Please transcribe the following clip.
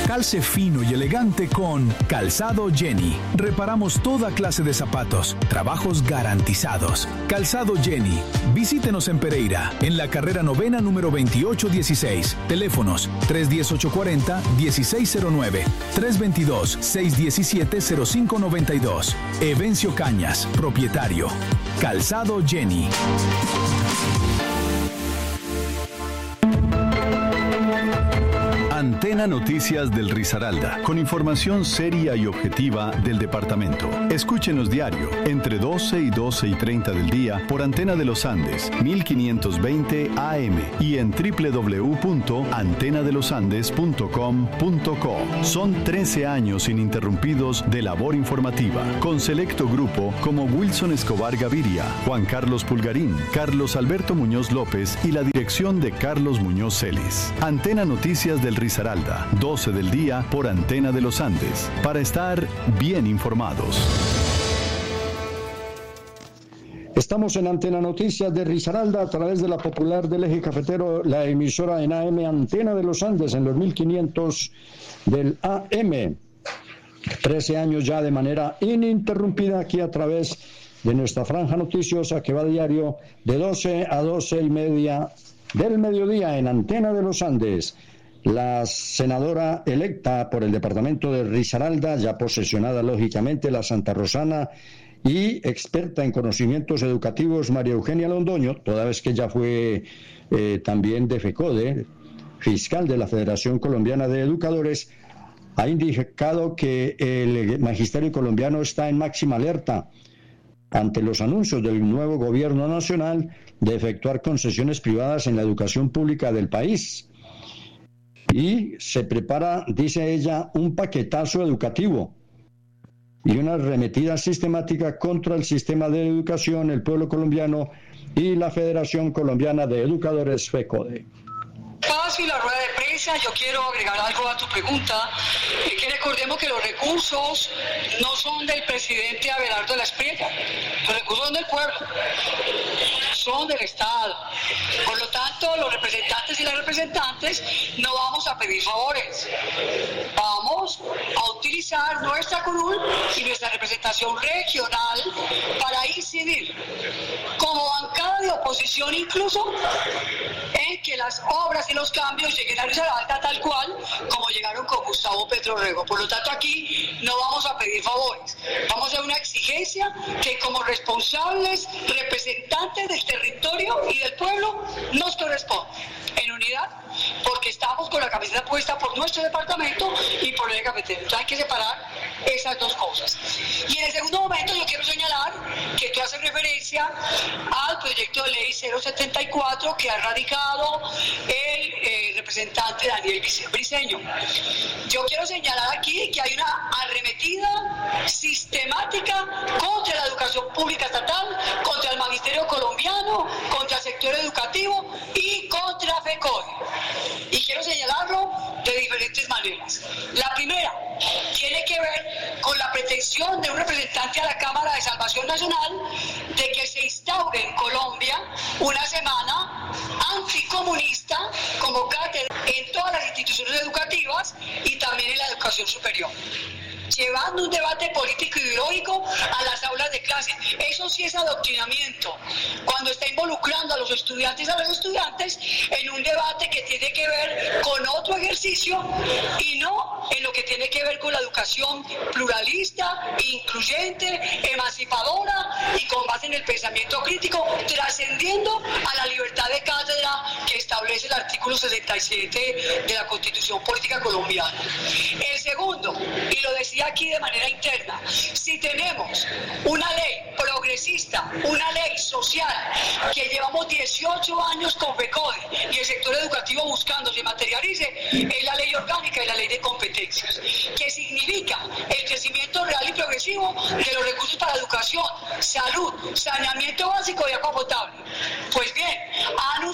Calce fino y elegante con Calzado Jenny. Reparamos toda clase de zapatos, trabajos garantizados. Calzado Jenny. Visítenos en Pereira, en la carrera novena número 2816. Teléfonos 310-840-1609, 322-617-0592. Evencio Cañas, propietario. Calzado Jenny. Antena Noticias del Risaralda, con información seria y objetiva del departamento. Escúchenos diario, entre 12 y 12 y 30 del día, por Antena de los Andes, 1520 AM, y en www.antenadelosandes.com.co. Son 13 años ininterrumpidos de labor informativa, con selecto grupo como Wilson Escobar Gaviria, Juan Carlos Pulgarín, Carlos Alberto Muñoz López y la dirección de Carlos Muñoz Celis. Antena Noticias del Risaralda, 12 del día por Antena de los Andes, para estar bien informados. Estamos en Antena Noticias de Risaralda a través de la popular del Eje Cafetero, la emisora en AM Antena de los Andes en los 1500 del AM. 13 años ya de manera ininterrumpida aquí a través de nuestra franja noticiosa que va diario de 12 a 12 y media del mediodía en Antena de los Andes. La senadora electa por el departamento de Risaralda, ya posesionada lógicamente, la santarrosana y experta en conocimientos educativos, María Eugenia Londoño, toda vez que ella fue también de FECODE, fiscal de la Federación Colombiana de Educadores, ha indicado que el magisterio colombiano está en máxima alerta ante los anuncios del nuevo gobierno nacional de efectuar concesiones privadas en la educación pública del país. Y se prepara, dice ella, un paquetazo educativo y una arremetida sistemática contra el sistema de educación, el pueblo colombiano y la Federación Colombiana de Educadores FECODE. Paso la rueda de prensa, yo quiero agregar algo a tu pregunta, que recordemos que los recursos no son del presidente Abelardo de la Espriella, los recursos son del pueblo, son del Estado. Por lo tanto, los representantes y las representantes no vamos a pedir favores, vamos a utilizar nuestra curul y nuestra representación regional para incidir como bancada de oposición incluso en que las obras y los cambios lleguen a Risaralda tal cual como llegaron con Gustavo Petro Rego. Por lo tanto, aquí no vamos a pedir favores, vamos a hacer una exigencia que como responsables, representantes del territorio y del pueblo nos corresponde en unidad, porque estamos con la camiseta puesta por nuestro departamento y por el cafetero. Entonces hay que separar esas dos cosas. Y en el segundo momento yo quiero señalar que tú haces referencia al proyecto de ley 074 que ha radicado el representante Daniel Briceño. Yo quiero señalar aquí que hay una arremetida sistemática contra la educación pública estatal, contra el magisterio colombiano, contra el sector educativo y contra FECODE. Y quiero señalarlo de diferentes maneras. La primera tiene que ver con la pretensión de un representante a la Cámara de Salvación Nacional de que se instaure en Colombia una semana anticomunista como cátedra en todas las instituciones educativas y también en la educación superior, llevando un debate político y ideológico a las aulas de clase. Eso sí es adoctrinamiento, cuando está involucrando a los estudiantes en un debate que tiene que ver con otro ejercicio y no en lo que tiene que ver con la educación pluralista, incluyente, emancipadora y con base en el pensamiento crítico, trascendiendo a la libertad de cátedra que establece el artículo 67 de la Constitución Política Colombiana. El segundo, y lo decía aquí de manera interna, si tenemos una ley progresista, una ley social, que llevamos 18 años con FECODE y el sector educativo buscando se materialice, es la ley orgánica y la ley de competencias, que significa el crecimiento real y progresivo de los recursos para educación, salud, saneamiento básico y agua potable. Pues bien, han